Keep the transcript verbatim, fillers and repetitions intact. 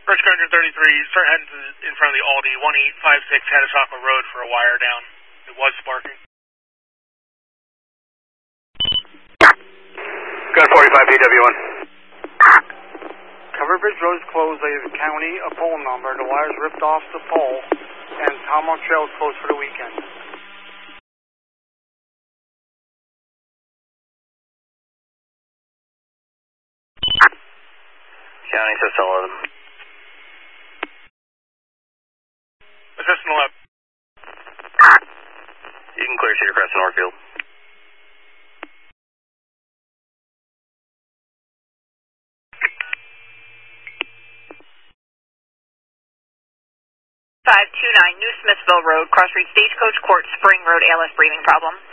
First one thirty-three, start heading to the, in front of the Aldi, one eight five six Haddishawka Road for a wire down. It was sparking. Gun forty-five P W one. Cover Bridge Road is closed. Ladies and County, a pole number. The wires ripped off the pole, and Tomahawk Trail is closed for the weekend. County, System eleven. Assistant eleven. You can clear Cedar Crest Northfield. five two nine New Smithville Road, Cross Street, Stagecoach Court, Spring Road, A L S breathing problem.